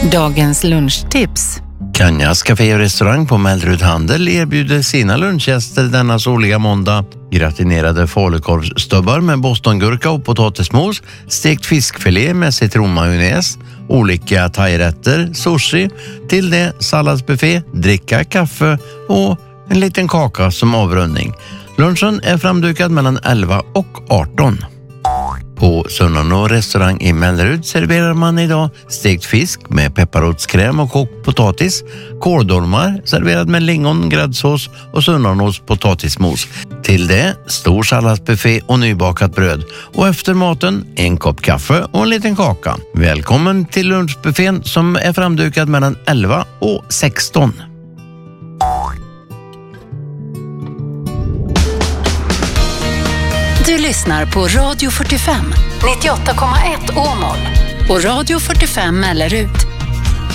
Dagens lunchtips. Kanjas Café och restaurang på Mellerud Handel erbjuder sina lunchgäster denna soliga måndag gratinerade falukorvsstubbar med bostongurka och potatismos, stekt fiskfilé med citronmajonnäs, olika thairätter, sushi, till det salladsbuffé, dricka, kaffe och en liten kaka som avrundning. Lunchen är framdukad mellan 11 och 18. På Sunnanå restaurang i Mellerud serverar man idag stekt fisk med pepparrotskräm och kokt potatis, kåldolmar serverad med lingon, gräddsås och Sunnanås potatismos. Till det stor salladsbuffé och nybakat bröd och efter maten en kopp kaffe och en liten kaka. Välkommen till lunchbuffén som är framdukad mellan 11 och 16. Du lyssnar på Radio 45, 98,1 Åmål och Radio 45 Mellerud.